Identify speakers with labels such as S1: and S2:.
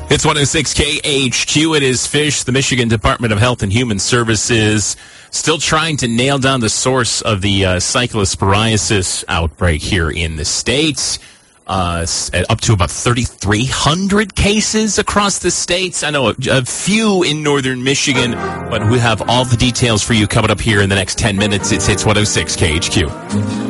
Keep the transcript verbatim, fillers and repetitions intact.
S1: It's one oh six K H Q. It is Fish, the Michigan Department of Health and Human Services, still trying to nail down the source of the uh, cyclosporiasis outbreak here in the States. Uh, up to about thirty-three hundred cases across the states. I know a, a few in northern Michigan, but we have all the details for you coming up here in the next ten minutes. It's, it's one oh six K H Q.